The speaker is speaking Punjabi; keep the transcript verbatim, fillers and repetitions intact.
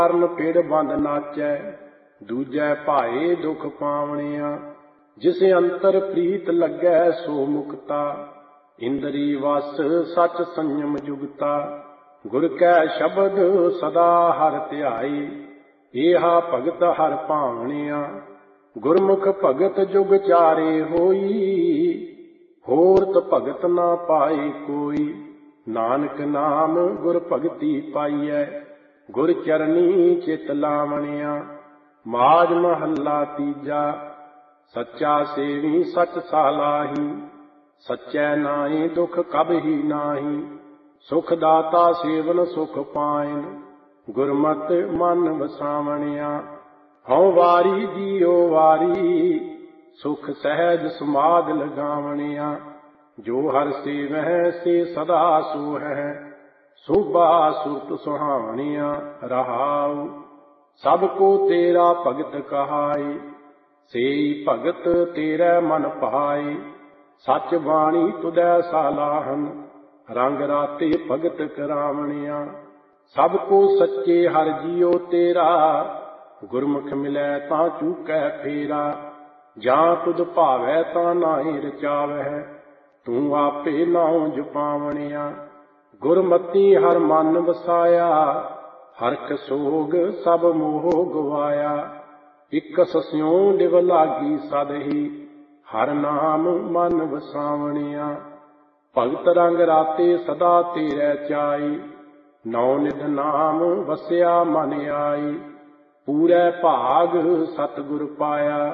ਕਰਨ ਪੇੜ ਬੰਦ ਨਾਚੈ, ਦੂਜੈ ਭਾਏ ਦੁਖ ਪਾਵਣਿਆ। ਜਿਸ ਅੰਤਰ ਪ੍ਰੀਤ ਲੱਗੈ ਸੋ ਮੁਕਤਾ, ਇੰਦਰੀ ਵਸ ਸਚ ਸੰਯਮ ਜੁਗਤਾ। ਗੁਰ ਕੈ ਸ਼ਬਦ ਸਦਾ ਹਰਿ ਧਿਆਈ, ਏਹਾ ਭਗਤ ਹਰਿ ਭਾਵਣਿਆ। ਗੁਰਮੁਖ ਭਗਤ ਜੁਗ ਚਾਰੇ ਹੋਈ, ਹੋਰਤ ਭਗਤ ਨਾ ਪਾਏ ਕੋਈ। ਨਾਨਕ ਨਾਮ ਗੁਰ ਭਗਤੀ ਪਾਈਐ, ਗੁਰ ਚਰਨੀ ਚਿਤ ਲਾਵਣਿਆ। ਮਾਝ ਮਹੱਲਾ ਤੀਜਾ। ਸੱਚਾ ਸੇਵੀ ਸਚ ਸਾਲਾਹੀ, ਸਚੈ ਨਾਹੀ ਦੁਖ ਕਬਹੀ ਨਾਹੀ। ਸੁਖ ਦਾਤਾ ਸੇਵਨ ਸੁਖ ਪਾਇਨ, ਗੁਰਮਤਿ ਮਨ ਵਸਾਵਣਿਆ। ਹਉ ਵਾਰੀ ਜੀਉ ਵਾਰੀ, ਸੁਖ ਸਹਿਜ ਸਮਾਧ ਲਗਾਵਣਿਆ। ਜੋ ਹਰਿ ਸੇਵਹਿ ਸੇ ਸਦਾ ਸੋਹੈ, ਸੋਭਾ ਸੁਰਤ ਸੁਹਾਵਣਿਆ। ਰਹਾਉ ਸਭ ਕੋ ਤੇਰਾ ਭਗਤ ਕਹਾਏ, ਸੇਈ ਭਗਤ ਤੇਰੇ ਮਨ ਭਾਏ। ਸਚ ਬਾਣੀ ਤੁਧੈ ਸਾਲਾਹਨ, ਰੰਗ ਰਾਤੇ ਭਗਤ ਕਰਾਵਣਿਆ। ਸਭ ਕੋ ਸੱਚੇ ਹਰਿ ਜੀਉ ਤੇਰਾ, ਗੁਰਮੁਖ ਮਿਲੈ ਤਾਂ ਚੂਕੈ ਫੇਰਾ। ਜਾਂ ਤੁਧ ਭਾਵੈ ਤਾਂ ਨਾਹੀ ਰਚਾਵਹਿ, ਤੂੰ ਆਪੇ ਨਾਉ ਜਪਾਵਣਿਆ। ਗੁਰਮਤੀ ਹਰਿ ਮਨ ਵਸਾਇਆ, ਹਰਖ ਸੋਗ ਸਭ ਮੋਹ ਗਵਾਇਆ। ਇਕਸ ਸਿਉ ਲਿਵ ਲਾਗੀ ਸਦਹੀ, ਹਰਿ ਨਾਮ ਮਨ ਵਸਾਵਣਿਆ। ਭਗਤ ਰੰਗ ਰਾਤੇ ਸਦਾ ਤੇਰੇ ਚਾਈ, ਨੌ ਨਿਧ ਨਾਮ ਵਸਿਆ ਮਨ ਆਈ। ਪੂਰੇ ਭਾਗ ਸਤਿਗੁਰ ਪਾਇਆ,